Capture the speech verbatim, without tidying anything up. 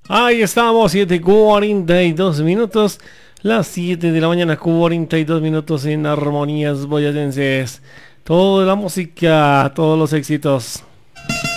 Ahí estamos, siete cuarenta y dos minutos. Las siete de la mañana, cuarenta y dos minutos en Armonías Boyacenses. Toda la música, todos los éxitos.